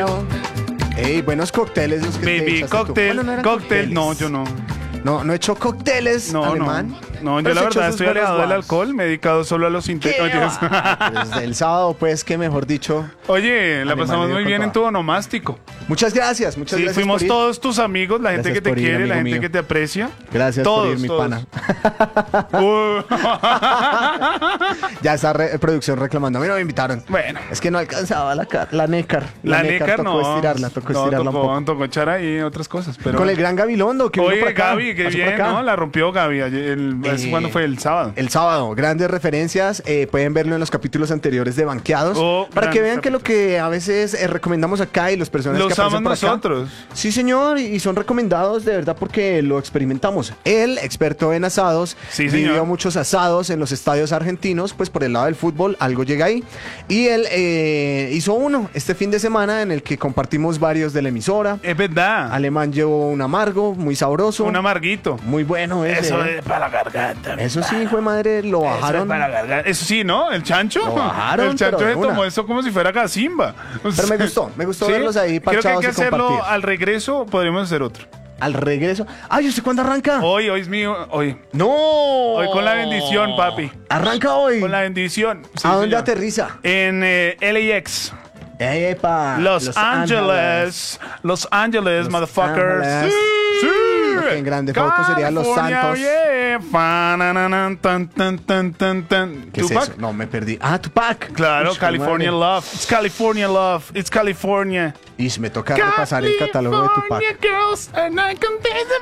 Ey, buenos cócteles los que te Baby echaste tú. cóctel, Bueno, no eran cóctel. cócteles. No, yo no. No he hecho cócteles, No, alemán. No, yo Pero la se echó verdad sus estoy buenos alejado del guaros. alcohol, me he dedicado solo a los ¿Qué intentos. va? Desde el sábado, pues, que mejor dicho. Oye, la Alemán pasamos dio muy con bien en toda. tu onomástico. Muchas gracias, muchas Sí, gracias. fuimos por ir. todos tus amigos, la gente Gracias que te por ir, quiere, la amigo gente mío. que te aprecia. Gracias todos, por ir, mi todos. pana. Uh. Ya está producción reclamando. A mí no me invitaron. Bueno. Es que no alcanzaba la nécar. La Nécar tocó no. estirarla, tocó estirarla un poco. Tocó echar ahí otras cosas. Pero... Con el gran Gabilondo que vino Oye, por acá. Gaby, qué pasó por bien, acá. ¿no? La rompió Gaby. ¿Cuándo fue? ¿El sábado? El sábado, grandes referencias, pueden verlo en los capítulos anteriores de Banqueados, para que grandes vean que lo que a veces recomendamos acá y los personajes Los que aparecen amamos por acá, nosotros. sí señor, y son recomendados de verdad porque lo experimentamos. Él, experto en asados, Sí, vivió señor. muchos asados en los estadios argentinos, pues por el lado del fútbol algo llega ahí, y él hizo uno este fin de semana en el que compartimos varios de la emisora. Es verdad. Alemán llevó un amargo, muy sabroso, Un amarguito. muy bueno ese, Eso ¿eh? es para la garganta. Eso sí, hijo de madre, lo Eso es bajaron. para la garganta. Eso sí, ¿no? El chancho. Lo bajaron, El chancho pero de se tomó una. eso como si fuera Gazimba. Pero me gustó verlos ahí Creo que hay parchados que y hacerlo compartir. al regreso, podríamos hacer otro. Al regreso. ¡Ay, yo sé cuándo arranca! Hoy es mío. Hoy ¡No! con la bendición, papi. ¡Arranca hoy! Con la bendición. Sí, ¿A dónde señor. aterriza? En LAX. ¡Epa! Los Ángeles. Los Ángeles, motherfuckers. Ángeles. Sí. Lo que en grande foto sería Los California, Santos. yeah. Fanananan, tan, tan, tan, tan, tan. ¿Qué es ¿Tupac? eso? No, me perdí. ¡Ah, Tupac! Claro, Ush, California madre. Love. It's California Love. It's California. Y me toca repasar el catálogo de Tupac. California girls and I can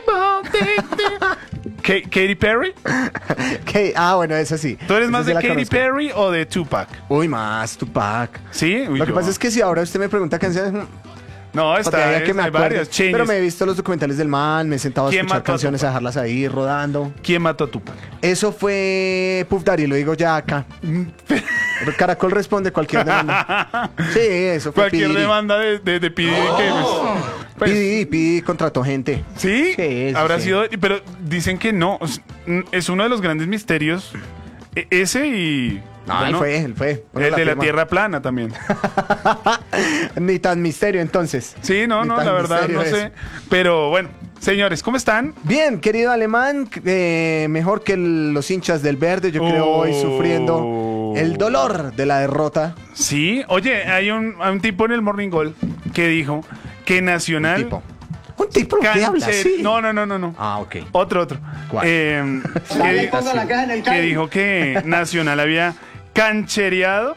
Katy Perry. Bueno, esa sí. ¿Tú eres Esa más sí de la Katy conozco. Perry o de Tupac? Uy, más Tupac. Sí. Uy, Lo que yo- pasa es que si ahora usted me pregunta canciones, No, para está. que me hay acuerde. varias. Changes. Pero me he visto los documentales del man, me he sentado a ¿Quién escuchar mató a canciones, a Tupac? dejarlas ahí rodando. ¿Quién mató a Tupac? Eso fue Puff Daddy, lo digo ya acá. Pero Caracol responde cualquier demanda. Sí, eso fue Cualquier P. Diddy. demanda de P. Diddy que pues, P. Diddy contrató gente. ¿Sí? Sí, Habrá sí. sido. Pero dicen que no. Es uno de los grandes misterios. Ese y. No, bueno, él fue. Ponle el de la firma. tierra plana también. Ni tan misterio entonces. Sí, no, Ni no, tan la verdad misterio no eso. sé. Pero bueno, señores, ¿cómo están? Bien, querido alemán, mejor que los hinchas del verde, yo creo hoy sufriendo el dolor de la derrota. Sí, oye, hay un tipo en el Morning Goal que dijo que Nacional. Un tipo que habla así. No. Ah, ok. Otro. ¿Cuál? Que dijo que Nacional había canchereado,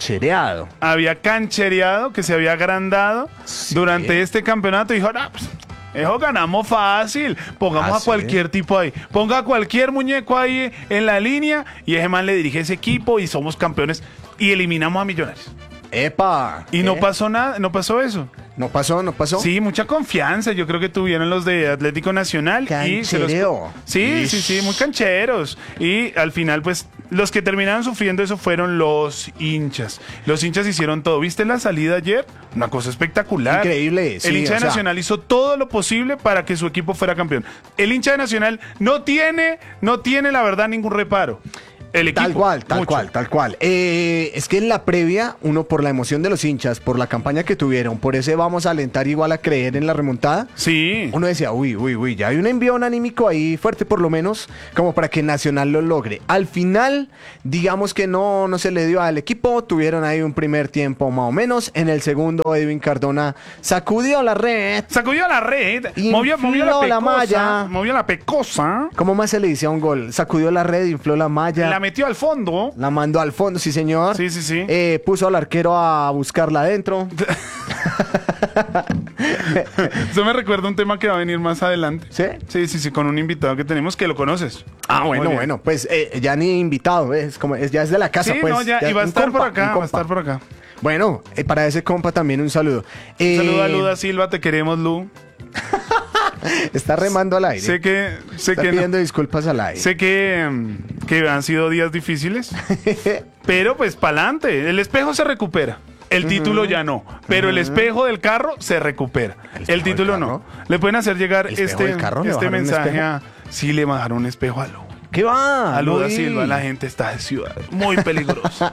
que se había agrandado Sí. durante este campeonato. Dijo, no, pues, eso ganamos fácil. Pongamos ¿Ah, a cualquier tipo ahí. Ponga a cualquier muñeco ahí en la línea y ese man le dirige ese equipo y somos campeones y eliminamos a Millonarios. ¡Epa! Y no pasó nada, no pasó eso. No pasó. Sí, mucha confianza. Yo creo que tuvieron los de Atlético Nacional. Y se los... Canchereo. Sí, muy cancheros. Y al final, pues, los que terminaron sufriendo eso fueron los hinchas. Los hinchas hicieron todo. ¿Viste la salida ayer? Una cosa espectacular. Increíble, sí, El hincha o de sea- Nacional hizo todo lo posible para que su equipo fuera campeón. El hincha de Nacional no tiene la verdad ningún reparo. El equipo. Tal cual. Es que en la previa, uno por la emoción de los hinchas, por la campaña que tuvieron, por ese vamos a alentar igual a creer en la remontada, Sí. uno decía, uy, ya hay un envión anímico ahí fuerte por lo menos, como para que Nacional lo logre. Al final, digamos que no se le dio al equipo, tuvieron ahí un primer tiempo más o menos, en el segundo Edwin Cardona sacudió la red. Sacudió la red, Infló movió la malla. movió la pecosa, ¿Cómo más se le dice a un gol? Sacudió la red, infló la malla. la metió al fondo. La mandó al fondo, sí señor. Sí. Puso al arquero a buscarla adentro. Eso me recuerda un tema que va a venir más adelante. ¿Sí? Sí, con un invitado que tenemos que lo conoces. Muy bien. Bueno, pues ya ni invitado, ya es de la casa, Sí, pues. no, ya, y va a un estar compa, por acá, un va a compa. estar por acá. Bueno, para ese compa también un saludo. Saluda a Luda Silva, te queremos, Lu. Está remando al aire. Sé que Está pidiendo disculpas al aire. Sé que han sido días difíciles, pero pues pa'lante. El espejo se recupera. El título ya no, pero el espejo del carro se recupera. El título no. Le pueden hacer llegar ¿El espejo del carro? ¿Le este bajaron un mensaje espejo? a... Sí, le bajaron un espejo a Lu. ¿Qué va? A Luda Luis? Silva, la gente está de ciudad. Muy peligrosa.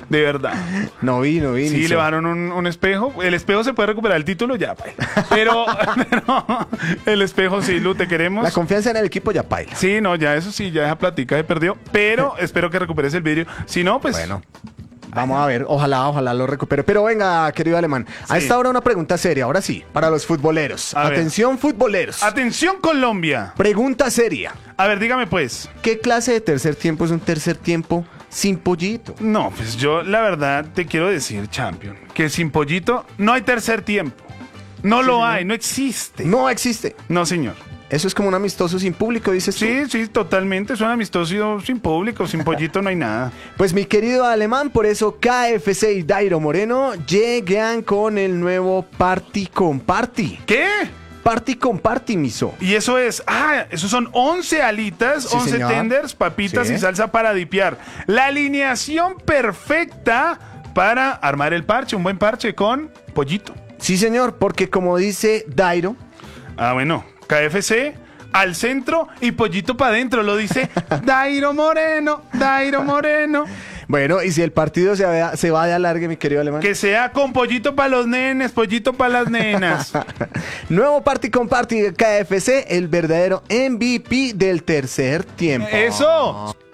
De verdad. No vi. Sí, ni le bajaron un espejo. El espejo se puede recuperar el título, ya, pero el espejo sí, Lu, te queremos. La confianza en el equipo ya paila. Sí, no, ya eso sí, ya esa platica se perdió. Pero espero que recuperes el vidrio. Si no, pues. Bueno. Vamos a ver, ojalá lo recupere. Pero venga, querido Alemán, a Sí. esta hora una pregunta seria, ahora sí, para los futboleros. A ver. Atención, futboleros. Atención, Colombia. Pregunta seria. A ver, dígame pues. ¿Qué clase de tercer tiempo es un tercer tiempo sin Pollito? No, pues yo la verdad te quiero decir, Champion, que sin Pollito no hay tercer tiempo. No lo hay, no existe. No existe. No, señor. Eso es como un amistoso sin público, dices tú. Sí, totalmente. Es un amistoso sin público, sin Pollito no hay nada. Pues mi querido Alemán, por eso KFC y Dairo Moreno llegan con el nuevo Party con Party. ¿Qué? Party con Party, miso. Y eso es, esos son 11 alitas, Sí, 11 señor. tenders, papitas Sí. y salsa para dipear. La alineación perfecta para armar el parche, un buen parche con Pollito. Sí, señor, porque como dice Dairo, Bueno, KFC al centro y Pollito para adentro, lo dice Dairo Moreno, Dairo Moreno. bueno, y si el partido se va de alargue, mi querido Alemán. Que sea con Pollito para los nenes, Pollito para las nenas. Nuevo Party con Party de KFC, el verdadero MVP del tercer tiempo. ¡Eso!